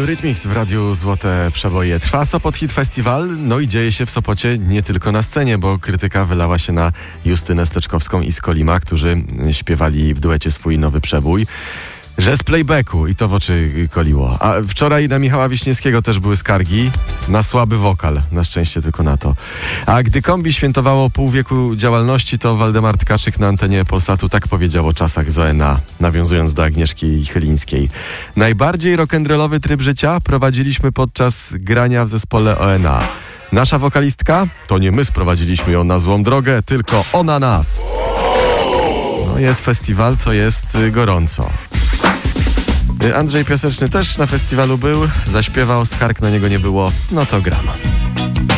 Eurythmics w Radiu Złote Przeboje. Trwa Sopot Hit Festival, no i dzieje się w Sopocie nie tylko na scenie, bo krytyka wylała się na Justynę Steczkowską i Skolima, którzy śpiewali w duecie swój nowy przebój. Że z playbacku i to w oczy koliło. A wczoraj na Michała Wiśniewskiego też były skargi na słaby wokal. Na szczęście tylko na to. A gdy kombi świętowało pół wieku działalności, to Waldemar Tkaczyk na antenie Polsatu tak powiedział o czasach z ONA, nawiązując do Agnieszki Chylińskiej. Najbardziej rock'n'rollowy tryb życia prowadziliśmy podczas grania w zespole ONA. Nasza wokalistka? To nie my sprowadziliśmy ją na złą drogę, tylko ona nas. No jest festiwal, to jest gorąco. Andrzej Piaseczny też na festiwalu był, zaśpiewał, skarg na niego nie było, no to gramy.